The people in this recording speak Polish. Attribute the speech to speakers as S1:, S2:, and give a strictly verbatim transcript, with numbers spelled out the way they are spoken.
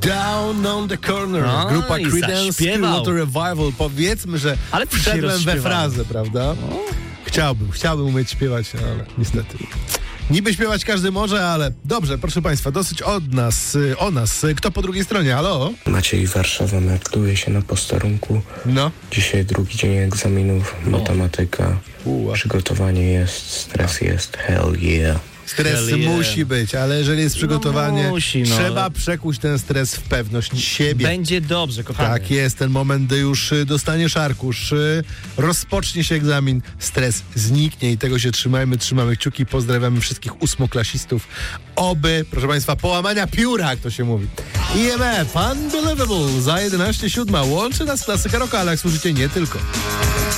S1: Down on the Corner.
S2: No,
S1: Grupa
S2: i
S1: Creedence
S2: zaśpiewał.
S1: Clearwater Revival. Powiedzmy, że
S2: Ale
S1: wszedłem we
S2: rozśpiewał.
S1: frazę, prawda? Chciałbym, chciałbym umieć śpiewać, ale niestety. Niby śpiewać każdy może, ale dobrze, proszę Państwa, dosyć od nas, y, o nas. Y, Kto po drugiej stronie? Halo?
S3: Maciej, Warszawa, melduje się na posterunku.
S1: No.
S3: Dzisiaj drugi dzień egzaminów, matematyka,
S1: Uła.
S3: przygotowanie jest, stres jest, hell yeah.
S1: Stres
S2: Hell yeah.
S1: musi być, ale jeżeli jest przygotowanie,
S2: No musi, no.
S1: trzeba przekuć ten stres w pewność siebie.
S2: Będzie dobrze, kochany.
S1: Tak jest, ten moment, gdy już y, dostaniesz arkusz, y, rozpocznie się egzamin, stres zniknie i tego się trzymajmy, trzymamy kciuki, pozdrawiamy wszystkich ósmoklasistów. Oby, proszę Państwa, połamania pióra, jak to się mówi. I M F, Unbelievable, za jedenaście siódma, łączy nas klasyka rocka, ale jak służycie, nie tylko.